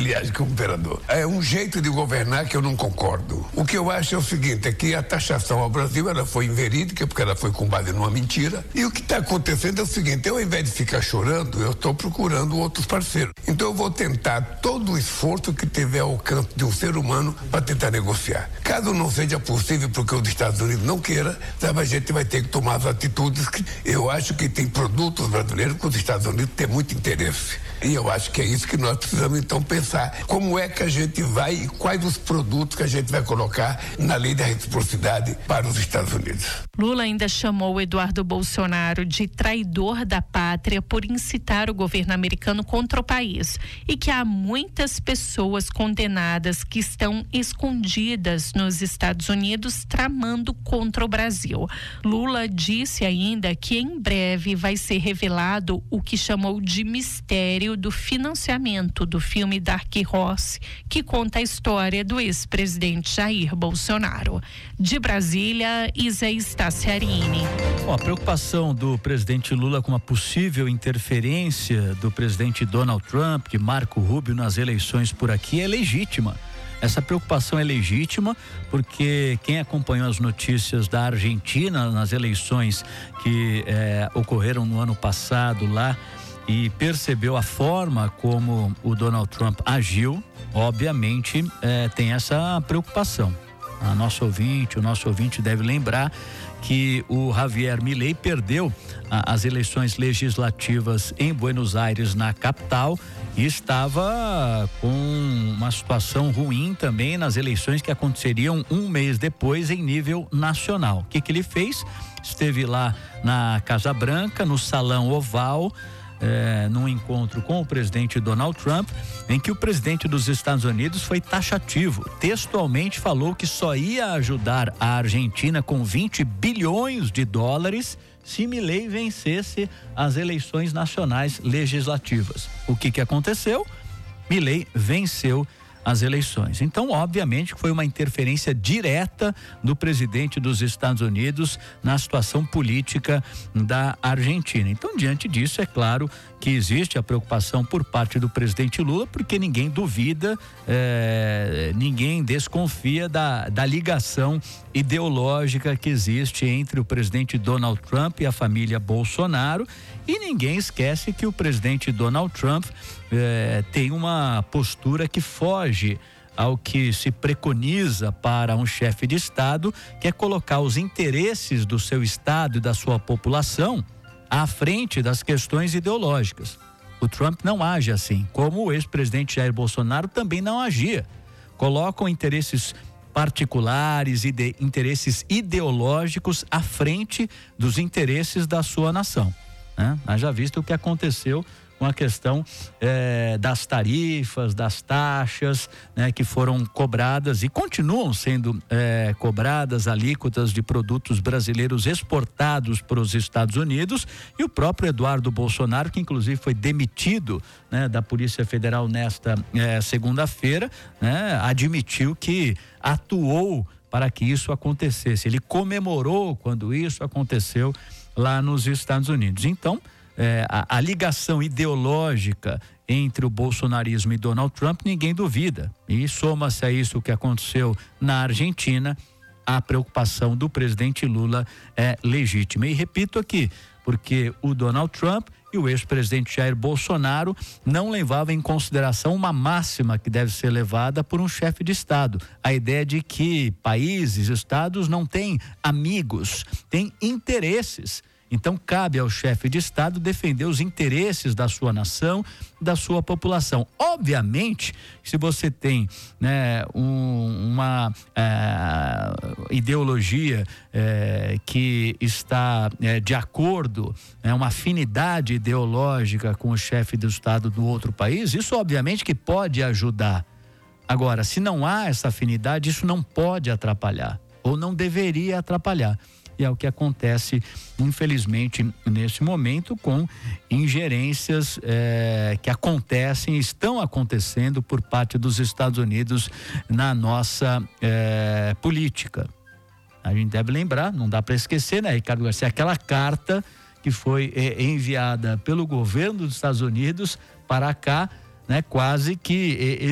ele age como imperador. É um jeito de governar que eu não concordo. O que eu acho é o seguinte, é que a taxação ao Brasil, ela foi inverídica, porque ela foi com base numa mentira. E o que está acontecendo é o seguinte, eu, ao invés de ficar chorando, eu estou procurando outros parceiros. Então eu vou tentar todo o esforço que tiver ao alcance de um ser humano para tentar negociar. Caso não seja possível, porque os Estados Unidos não queira, sabe, a gente vai ter que tomar as atitudes que eu acho que tem produtos brasileiros que os Estados Unidos têm muito interesse. E eu acho que é isso que nós precisamos então pensar. Como é que a gente vai e quais os produtos que a gente vai colocar na lei da reciprocidade para os Estados Unidos. Lula ainda chamou Eduardo Bolsonaro de traidor da pátria por incitar o governo americano contra o país e que há muitas pessoas condenadas que estão escondidas nos Estados Unidos tramando contra o Brasil. Lula disse ainda que em breve vai ser revelado o que chamou de mistério do financiamento do filme Dark Horse, que conta a história do ex-presidente Jair Bolsonaro. De Brasília, Isa Staciarini. Bom, a preocupação do presidente Lula com uma possível interferência do presidente Donald Trump, de Marco Rubio, nas eleições por aqui é legítima. Essa preocupação é legítima porque quem acompanhou as notícias da Argentina nas eleições que ocorreram no ano passado lá e percebeu a forma como o Donald Trump agiu, obviamente tem essa preocupação. O nosso ouvinte deve lembrar que o Javier Milei perdeu as eleições legislativas em Buenos Aires, na capital, e estava com uma situação ruim também nas eleições que aconteceriam um mês depois em nível nacional. O que ele fez? Esteve lá na Casa Branca, no Salão Oval, num encontro com o presidente Donald Trump, em que o presidente dos Estados Unidos foi taxativo. Textualmente falou que só ia ajudar a Argentina com 20 bilhões de dólares se Milei vencesse as eleições nacionais legislativas. O que aconteceu? Milei venceu as eleições. Então, obviamente, foi uma interferência direta do presidente dos Estados Unidos na situação política da Argentina. Então, diante disso, é claro que existe a preocupação por parte do presidente Lula, porque ninguém duvida, ninguém desconfia da ligação ideológica que existe entre o presidente Donald Trump e a família Bolsonaro, e ninguém esquece que o presidente Donald Trump tem uma postura que foge ao que se preconiza para um chefe de Estado, que é colocar os interesses do seu Estado e da sua população à frente das questões ideológicas. O Trump não age assim, como o ex-presidente Jair Bolsonaro também não agia. Colocam interesses particulares e interesses ideológicos à frente dos interesses da sua nação, né? Mas já visto o que aconteceu com a questão das tarifas, das taxas, né, que foram cobradas e continuam sendo cobradas, alíquotas de produtos brasileiros exportados para os Estados Unidos, e o próprio Eduardo Bolsonaro, que inclusive foi demitido, né, da Polícia Federal nesta segunda-feira, né, admitiu que atuou para que isso acontecesse. Ele comemorou quando isso aconteceu lá nos Estados Unidos. Então, a ligação ideológica entre o bolsonarismo e Donald Trump, ninguém duvida. E soma-se a isso o que aconteceu na Argentina, a preocupação do presidente Lula é legítima. E repito aqui, porque o Donald Trump e o ex-presidente Jair Bolsonaro não levavam em consideração uma máxima que deve ser levada por um chefe de Estado. A ideia de que países, estados não têm amigos, têm interesses. Então, cabe ao chefe de Estado defender os interesses da sua nação, da sua população. Obviamente, se você tem, né, uma ideologia que está de acordo, uma afinidade ideológica com o chefe do Estado do outro país, isso obviamente que pode ajudar. Agora, se não há essa afinidade, isso não pode atrapalhar, ou não deveria atrapalhar. E é o que acontece, infelizmente, nesse momento, com ingerências que acontecem, estão acontecendo por parte dos Estados Unidos na nossa política. A gente deve lembrar, não dá para esquecer, né, Ricardo Garcia, aquela carta que foi enviada pelo governo dos Estados Unidos para cá, né, quase que